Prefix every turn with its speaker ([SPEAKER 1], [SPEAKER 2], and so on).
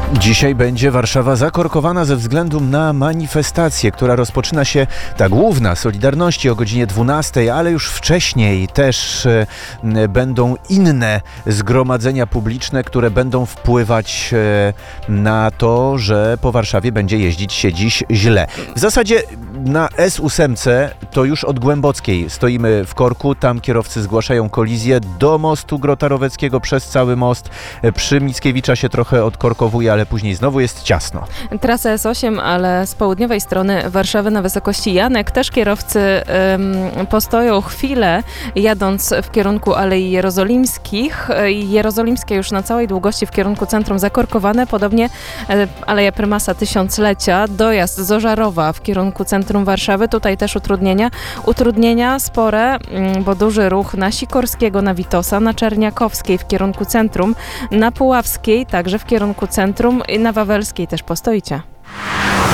[SPEAKER 1] Dzisiaj będzie Warszawa zakorkowana ze względu na manifestację, która rozpoczyna się, ta główna, Solidarności o godzinie 12, ale już wcześniej też będą inne zgromadzenia publiczne, które będą wpływać na to, że po Warszawie będzie jeździć się dziś źle. W zasadzie na S8 to już od Głębockiej stoimy w korku, tam kierowcy zgłaszają kolizję do mostu Grota-Roweckiego przez cały most. Przy Mickiewicza się trochę odkorkowuje, ale później znowu jest ciasno.
[SPEAKER 2] Trasa S8, ale z południowej strony Warszawy na wysokości Janek też kierowcy postoją chwilę, jadąc w kierunku Alei Jerozolimskich. Jerozolimskie już na całej długości w kierunku centrum zakorkowane, podobnie Aleja Prymasa Tysiąclecia, dojazd z Ożarowa w kierunku centrum Warszawy. Tutaj też utrudnienia spore, bo duży ruch na Sikorskiego, na Witosa, na Czerniakowskiej w kierunku centrum, na Puławskiej także w kierunku centrum i na Wawelskiej też postoicie.